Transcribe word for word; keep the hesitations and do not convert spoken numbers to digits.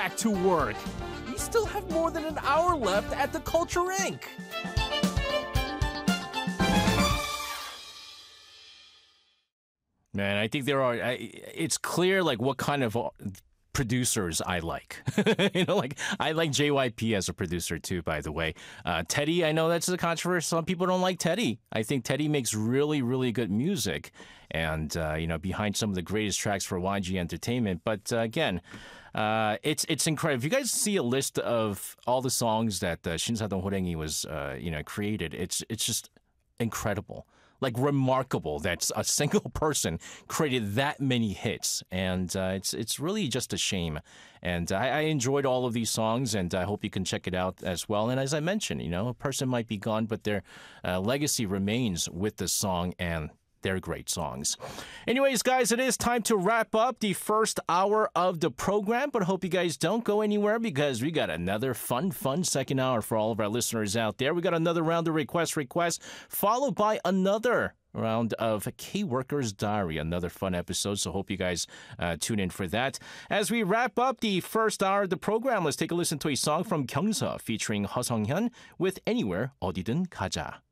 back to work. We still have more than an hour left at the Culture Incorporated. Man, I think there are, I, it's clear like what kind of producers I like. you know, like I like J Y P as a producer too, by the way. Uh, Teddy, I know that's a controversy. Some people don't like Teddy. I think Teddy makes really, really good music and, uh, you know, behind some of the greatest tracks for Y G Entertainment. But uh, again, uh, it's it's incredible. If you guys see a list of all the songs that uh, Shinsadong Horengi was, uh, you know, created, it's it's just incredible. Like remarkable that a single person created that many hits, and uh, it's it's really just a shame. And I, I enjoyed all of these songs, and I hope you can check it out as well. And as I mentioned, you know, a person might be gone, but their uh, legacy remains with the song and they're great songs. Anyways, guys, it is time to wrap up the first hour of the program, but I hope you guys don't go anywhere because we got another fun, fun second hour for all of our listeners out there. We got another round of request requests, followed by another round of K-Worker's Diary, another fun episode, so hope you guys uh, tune in for that. As we wrap up the first hour of the program, let's take a listen to a song from Gyeongseok featuring Heo Sung-hyun with Anywhere 어디든 가자.